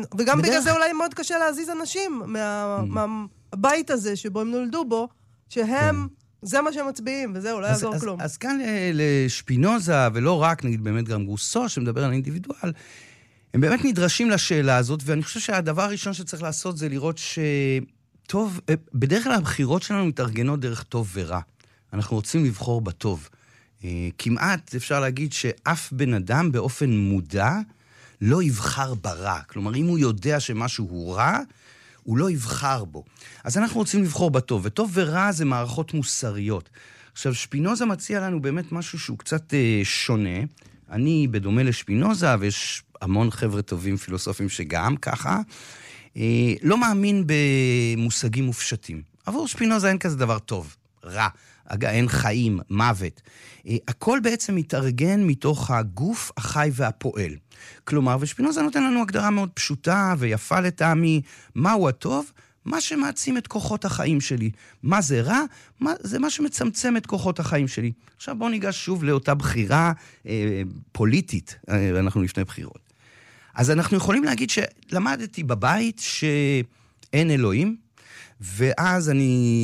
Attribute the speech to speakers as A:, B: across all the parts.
A: כן, וגם בגלל זה אולי מאוד קשה להזיז אנשים מהבית הזה שבו הם נולדו בו, שהם, זה מה שהם מצביעים, וזהו, לא יעזור כלום.
B: אז כאן לשפינוזה, ולא רק, נגיד באמת גם רוסו, שמדבר על אינדיבידואל, הם באמת נדרשים לשאלה הזאת, ואני חושב שהדבר הראשון שצריך לעשות זה לראות טוב, בדרך כלל הבחירות שלנו מתארגנות דרך טוב ורע. אנחנו רוצים לבחור בטוב. כמעט אפשר להגיד שאף בן אדם באופן מודע לא יבחר ברע. כלומר, אם הוא יודע שמשהו הוא רע, הוא לא יבחר בו. אז אנחנו רוצים לבחור בטוב, וטוב ורע זה מערכות מוסריות. עכשיו, שפינוזה מציע לנו באמת משהו שהוא קצת שונה. אני, בדומה לשפינוזה, ויש המון חבר'ה טובים פילוסופים שגם ככה, לא מאמין במושגים מופשטים. עבור שפינוזה אין כזה דבר טוב, רע, אין חיים, מוות. הכל בעצם מתארגן מתוך הגוף החי והפועל. כלומר, ושפינוזה נותן לנו הגדרה מאוד פשוטה ויפה לטעמי, מהו הטוב? מה שמעצים את כוחות החיים שלי. מה זה רע? זה מה שמצמצם את כוחות החיים שלי. עכשיו בואו ניגש שוב לאותה בחירה פוליטית, אנחנו לפני בחירות. אז אנחנו יכולים להגיד שלמדתי בבית שאין אלוהים, ואז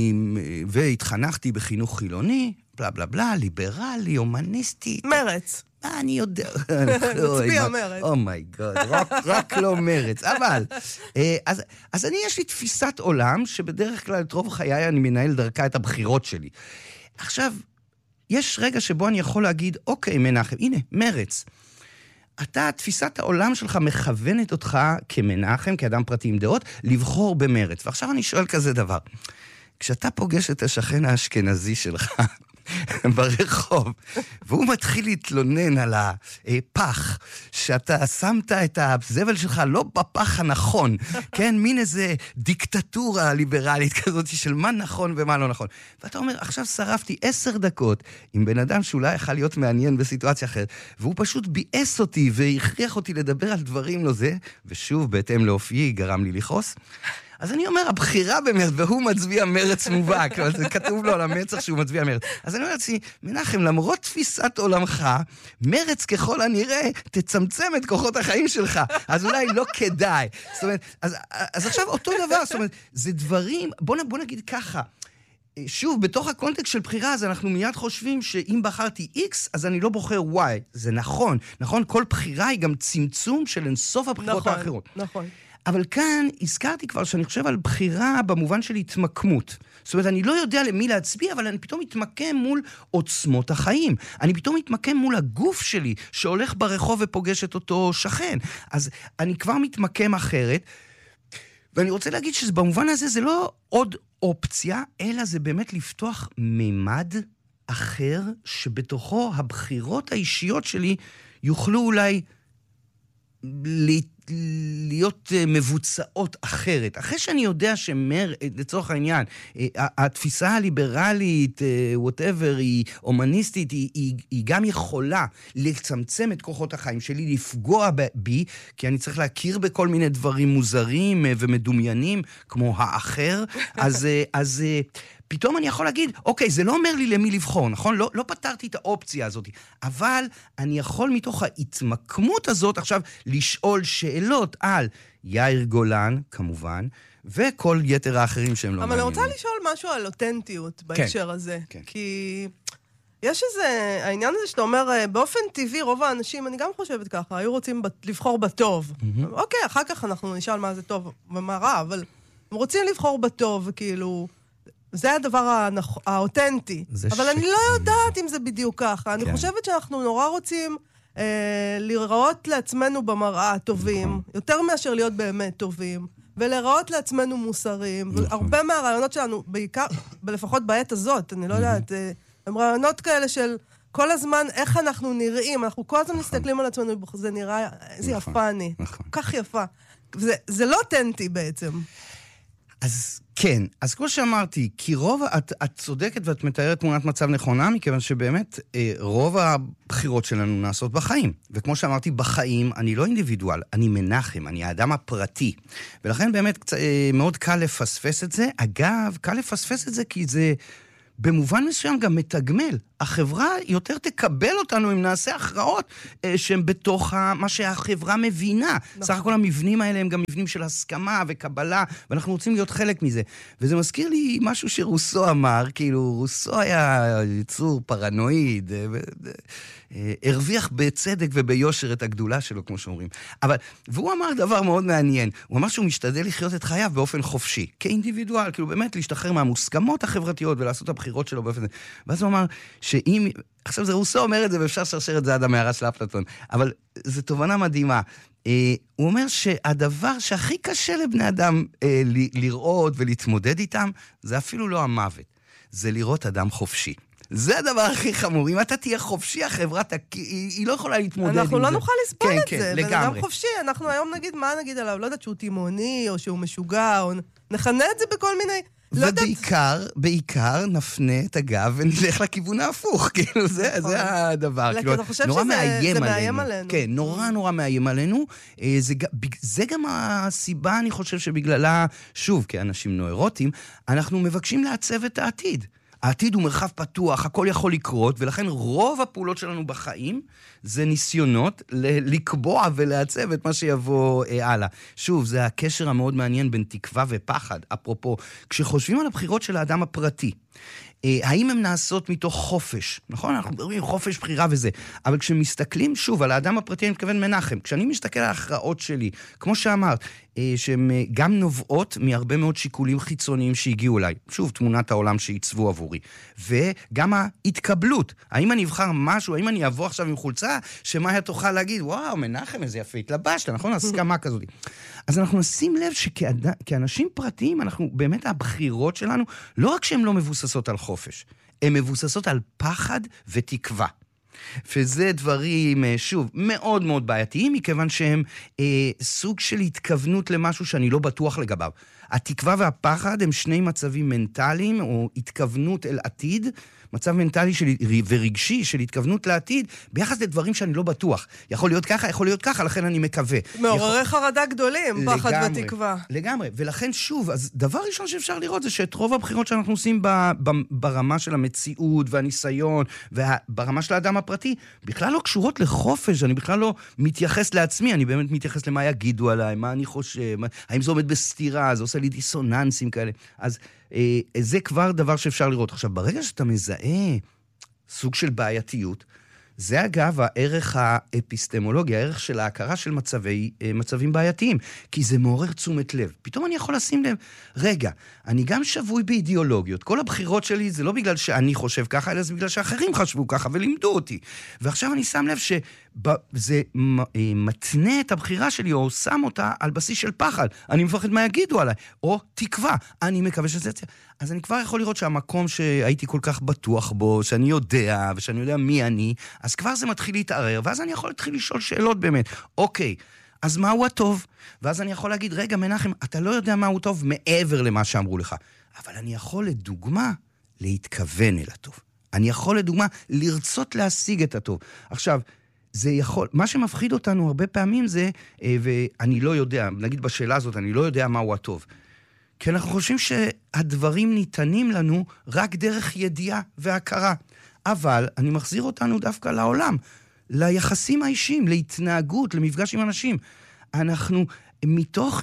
B: והתחנכתי בחינוך חילוני, בלה בלה בלה, ליברלי, הומניסטי.
A: מרץ.
B: אני יודע.
A: מצביע מרץ.
B: אומייגוד, רק לא מרץ. אבל, אז יש לי תפיסת עולם, שבדרך כלל את רוב חיי אני מנהל דרכה את הבחירות שלי. עכשיו, יש רגע שבו אני יכול להגיד, אוקיי, מנחם, הנה, מרץ. תפיסת העולם שלך מכוונת אותך כמנחם, כאדם פרטי עם דעות, לבחור במרץ. ועכשיו אני שואל כזה דבר. כשאתה פוגש את השכן האשכנזי שלך ברחוב, והוא מתחיל להתלונן על הפח, שאתה שמת את הזבל שלך לא בפח הנכון, כן, מין איזה דיקטטורה ליברלית כזאת של מה נכון ומה לא נכון. ואתה אומר, עכשיו שרפתי 10 דקות עם בן אדם שאולי יכול להיות מעניין בסיטואציה אחרת, והוא פשוט ביאס אותי והכריח אותי לדבר על דברים לא זה, ושוב, בהתאם לאופיי, גרם לי לכעוס. אז אני אומר, הבחירה במרץ, והוא מצביע מרץ מובהק, זה כתוב לו על המצח שהוא מצביע מרץ. אז אני אומר לעצמי, מנחם, למרות תפיסת עולמך, מרץ ככל הנראה תצמצם את כוחות החיים שלך, אז אולי לא כדאי. זאת אומרת, אז עכשיו אותו דבר, זאת אומרת, זה דברים, בוא נגיד ככה, שוב, בתוך הקונטקסט של בחירה, אז אנחנו מיד חושבים שאם בחרתי X, אז אני לא בוחר Y. זה נכון, כל בחירה היא גם צמצום של אינסוף הבחירות האחרות.
A: נכון.
B: אבל כאן הזכרתי כבר שאני חושב על בחירה במובן של התמקמות. זאת אומרת, אני לא יודע למי להצביע, אבל אני פתאום מתמקם מול עוצמות החיים. אני פתאום מתמקם מול הגוף שלי, שהולך ברחוב ופוגש את אותו שכן. אז אני כבר מתמקם אחרת, ואני רוצה להגיד שבמובן הזה זה לא עוד אופציה, אלא זה באמת לפתוח מימד אחר, שבתוכו הבחירות האישיות שלי יוכלו אולי להיות מבוצעות אחרת. אחרי שאני יודע לצורך העניין, התפיסה הליברלית, whatever, היא אומניסטית, היא גם יכולה לצמצם את כוחות החיים שלי, לפגוע בי, כי אני צריך להכיר בכל מיני דברים מוזרים ומדומיינים, כמו האחר, אז פתאום אני יכול להגיד, אוקיי, זה לא אומר לי למי לבחור, נכון? לא פתרתי את האופציה הזאת, אבל אני יכול מתוך ההתמקמות הזאת עכשיו לשאול שאלות על יאיר גולן, כמובן, וכל יתר האחרים שהם לא מעניינים.
A: אבל אני רוצה לשאול משהו על אותנטיות בהקשר הזה, כי יש איזה, העניין הזה שאתה אומר, באופן טבעי, רוב האנשים, אני גם חושבת ככה, היו רוצים לבחור בטוב. אוקיי, אחר כך אנחנו נשאל מה זה טוב ומה רע, אבל הם רוצים לבחור בטוב, וכאילו זה הדבר האותנטי. אבל אני לא יודעת אם זה בדיוק ככה. אני חושבת שאנחנו נורא רוצים לראות לעצמנו במראה טובים, יותר מאשר להיות באמת טובים, ולראות לעצמנו מוסריים. והרבה מהרעיונות שלנו, בעיקר, לפחות בעת הזאת, אני לא יודעת, הם רעיונות כאלה של כל הזמן איך אנחנו נראים, אנחנו כל הזמן מסתכלים על עצמנו, זה נראה, איזה יפה אני, כך יפה. זה לא אותנטי בעצם.
B: אז כן, אז כמו שאמרתי, כי רוב, את צודקת ואת מתארת תמונת מצב נכונה, מכיוון שבאמת רוב הבחירות שלנו נעשות בחיים. וכמו שאמרתי, בחיים אני לא אינדיבידואל, אני מנחם, אני האדם הפרטי. ולכן באמת מאוד קל לפספס את זה. אגב, קל לפספס את זה כי זה במובן מסוים גם מתגמל. החברה יותר תקבל אותנו אם נעשה הכרעות שהן בתוך מה שהחברה מבינה. סך הכל המבנים האלה הם גם מבנים של הסכמה וקבלה, ואנחנו רוצים להיות חלק מזה. וזה מזכיר לי משהו שרוסו אמר, כאילו רוסו היה יצור פרנואיד, הרוויח בצדק וביושר את הגדולה שלו, כמו שאומרים. והוא אמר דבר מאוד מעניין. הוא אמר שהוא משתדל לחיות את חייו באופן חופשי, כאינדיבידואל, כאילו באמת להשתחרר מהמוסכמות החברתיות ולעשות את הבחירות שלו באופן זה. ואז הוא אמר שאם... עכשיו זה רוסו אומר את זה, ואפשר לשרשר את זה עד המערה של אפלטון, אבל זו תובנה מדהימה. הוא אומר שהדבר שהכי קשה לבני אדם לראות ולהתמודד איתם, זה אפילו לא המוות, זה לראות אדם חופשי. זה הדבר הכי חמור. אם אתה תהיה חופשי, החברה, היא לא יכולה להתמודד עם זה.
A: אנחנו לא נוכל לספול את זה.
B: לגמרי.
A: בן אדם חופשי, אנחנו היום נגיד, מה נגיד עליו? לא יודעת שהוא תימוני, או שהוא משוגע, או נכנה את זה בכל מיני...
B: ובעיקר נפנה את הגב ונלך לכיוון ההפוך. כאילו, זה הדבר.
A: אתה חושב שזה מאיים עלינו.
B: כן, נורא מאיים עלינו. זה גם הסיבה, אני חושב, שבגללה, שוב, כאנשים נוירוטים, אנחנו מבקשים לעצב את העתיד. העתיד הוא מרחב פתוח, הכל יכול לקרות, ולכן רוב הפעולות שלנו בחיים זה ניסיונות לקבוע ולעצב את מה שיבוא הלאה. שוב, זה הקשר המאוד מעניין בין תקווה ופחד. אפרופו, כשחושבים על הבחירות של האדם הפרטי, האם הן נעשות מתוך חופש? נכון? אנחנו מדברים חופש בחירה וזה. אבל כשמסתכלים שוב על האדם הפרטי, אני מתכוון מנחם. כשאני מסתכל על ההכרעות שלי, כמו שאמרת, שהן גם נובעות מהרבה מאוד שיקולים חיצוניים שהגיעו אליי. שוב, תמונת העולם שעיצבו עבורי. וגם ההתקבלות. האם אני אבחר משהו, האם אני אבוא עכשיו עם חולצה, שמאיה תוכל להגיד, וואו, מנחם, איזה יפה התלבשת, נכון? הסכמה כזאת. אז אנחנו נשים לב שכאנשים פרטיים, אנחנו באמת הבחירות שלנו, לא רק שהן לא מבוססות על חופש, הן מבוססות על פחד ותקווה. וזה דברים, שוב, מאוד מאוד בעייתיים, מכיוון שהם סוג של התכוונות למשהו שאני לא בטוח לגביו. התקווה והפחד הם שני מצבים מנטליים, או התכוונות אל עתיד, מצב מנטלי ורגשי של התכוונות לעתיד, ביחס לדברים שאני לא בטוח. יכול להיות ככה, יכול להיות ככה, לכן אני מקווה.
A: מעוררי חרדה גדולים, פחד ותקווה.
B: לגמרי, ולכן שוב, אז דבר ראשון שאפשר לראות זה שאת רוב הבחירות שאנחנו עושים ברמה של המציאות והניסיון, וברמה של האדם הפרטי, בכלל לא קשורות לחופש, אני בכלל לא מתייחס לעצמי, אני באמת מתייחס למה יגידו עליי, מה אני חושב, האם זה עומד בסתירה, זה עושה לי דיסוננסים כאלה. אז זה כבר דבר שאפשר לראות. עכשיו, ברגע שאתה מזהה סוג של בעייתיות, זה אגב הערך האפיסטמולוגי, הערך של ההכרה של מצבים בעייתיים, כי זה מעורר תשומת לב. פתאום אני יכול לשים לב, רגע, אני גם שבוי באידיאולוגיות, כל הבחירות שלי זה לא בגלל שאני חושב ככה, אלא זה בגלל שאחרים חשבו ככה ולימדו אותי. ועכשיו אני שם לב שזה מתנה את הבחירה שלי, או שם אותה על בסיס של פחד. אני מפחד מה יגידו עליי, או תקווה. אני מקווה שזה יצא. אז אני כבר יכול לראות שהמקום שהייתי כל כך בטוח בו, שאני יודע, ושאני יודע מי אני, אז כבר זה מתחיל להתערער, ואז אני יכול להתחיל לשאול שאלות באמת. אוקיי, אז מהו הטוב? ואז אני יכול להגיד, רגע מנחם, אתה לא יודע מהו טוב מעבר למה שאמרו לך. אבל אני יכול לדוגמה להתכוון אל הטוב. אני יכול לדוגמה לרצות להשיג את הטוב. עכשיו, זה יכול, מה שמפחיד אותנו הרבה פעמים זה, ואני לא יודע, נגיד בשאלה הזאת, אני לא יודע מהו הטוב. כי אנחנו חושבים שהדברים ניתנים לנו רק דרך ידיעה והכרה. אבל אני מחזיר אותנו דווקא לעולם, ליחסים האישיים, להתנהגות, למפגש עם אנשים. אנחנו מתוך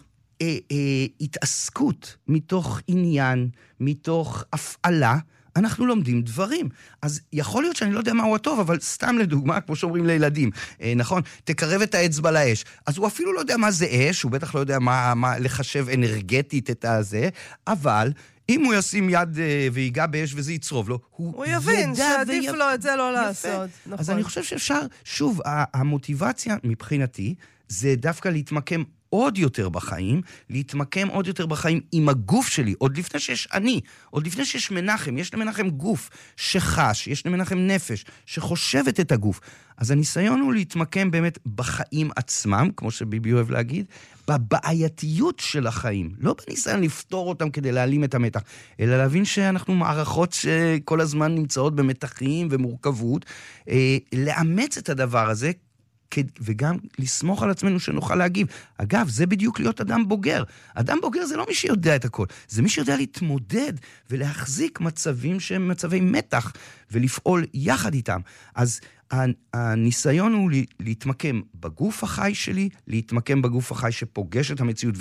B: התעסקות, מתוך עניין, מתוך הפעלה, אנחנו לומדים דברים. אז יכול להיות שאני לא יודע מהו הטוב, אבל סתם לדוגמה, כמו שאומרים לילדים, נכון? תקרב את האצבע לאש. אז הוא אפילו לא יודע מה זה אש, הוא בטח לא יודע מה לחשב אנרגטית את הזה, אבל אם הוא ישים יד ויגע באש וזה יצרוב לו,
A: הוא יבין שעדיף לו את זה לא לעשות. נכון.
B: אז אני חושב שאפשר, שוב, המוטיבציה מבחינתי, זה דווקא להתמקם עוד יותר בחיים, להתמקם עוד יותר בחיים עם הגוף שלי, עוד לפני שיש אני, עוד לפני שיש מנחם, יש למנחם גוף שחש, יש למנחם נפש, שחושבת את הגוף. אז הניסיון הוא להתמקם באמת בחיים עצמם, כמו שביבי אוהב להגיד, בבעייתיות של החיים. לא בניסיון לפתור אותם כדי להעלים את המתח, אלא להבין שאנחנו מערכות שכל הזמן נמצאות במתחים ומורכבות, לאמץ את הדבר הזה, וגם לסמוך על עצמנו שנוכל להגיב. אגב, זה בדיוק להיות אדם בוגר. אדם בוגר זה לא מי שיודע את הכל, זה מי שיודע להתמודד ולהחזיק מצבים שהם מצבי מתח, ולפעול יחד איתם. אז הניסיון הוא להתמקם בגוף החי שלי, להתמקם בגוף החי שפוגש את המציאות